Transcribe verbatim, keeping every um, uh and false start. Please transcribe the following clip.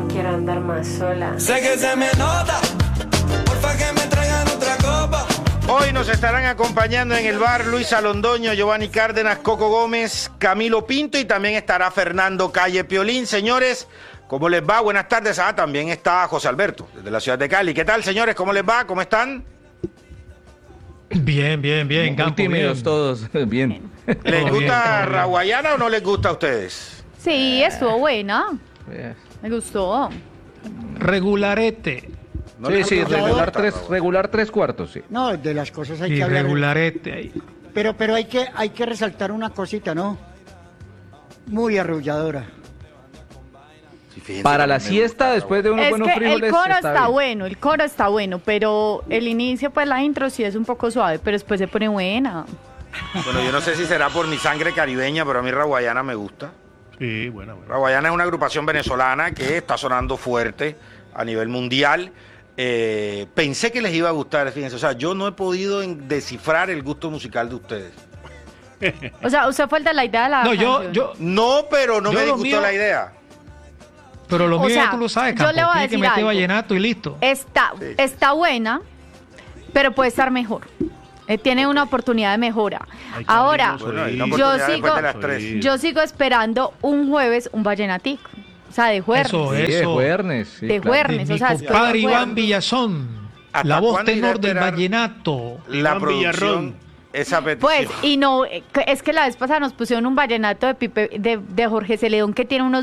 no quiero andar más sola. Sé que se me nota, porfa que me traigan otra copa. Hoy nos estarán acompañando en el bar Luisa Londoño, Giovanni Cárdenas, Coco Gómez, Camilo Pinto y también estará Fernando Calle Piolín. Señores, ¿cómo les va? Buenas tardes. Ah, también está José Alberto, desde la ciudad de Cali. ¿Qué tal, señores? ¿Cómo les va? ¿Cómo están? Bien, bien, bien. Muy Campo, tímidos bien. todos, bien. ¿Les Todo gusta bien, todo Raguayana o no les gusta a ustedes? Sí, estuvo buena. Eh, Me gustó. Regularete. ¿No sí, les sí, gusta regular Raguayana? tres, regular tres cuartos, sí. No, de las cosas hay Y que hablar. regularete ahí. Pero, pero hay que, hay que resaltar una cosita, ¿no? Muy arrulladora. Sí, fíjense Para que la me siesta, gusta después de unos Es buenos que frijoles, el coro está, bien. bueno, el coro está bueno, pero el inicio, pues la intro sí es un poco suave, pero después se pone buena. Bueno, yo no sé si será por mi sangre caribeña, pero a mí Raguayana me gusta. Sí, bueno, bueno. Raguayana es una agrupación venezolana que está sonando fuerte a nivel mundial. Eh, pensé que les iba a gustar, fíjense. O sea, yo no he podido en- descifrar el gusto musical de ustedes. O sea, usted fue el de la idea de la No, yo, canción. yo, No, pero no Yo me lo disgustó mío- la idea. pero lo O mío sea, ya tú lo sabes, yo Campo. le voy a Tiene que decir meter algo. vallenato y listo. Está, Sí. está buena, pero puede estar mejor. Eh, tiene una oportunidad de mejora. Hay que Ahora, abrirnos Bueno, hay una yo oportunidad sigo, después de las tres. Sí. yo sigo esperando un jueves un vallenatico. O sea, de jueves. Eso Sí, de Eso. juernes. sí, De claro. jueves. De o mi sea, estoy de compadre acuerdo. Iván Villazón. ¿Hasta La voz cuándo irá a tenor del esperar vallenato. La Iván producción, Villarrón. esa petición. Pues, y no, eh, es que la vez pasada nos pusieron un vallenato de, Pipe, de, de Jorge Celedón que tiene unos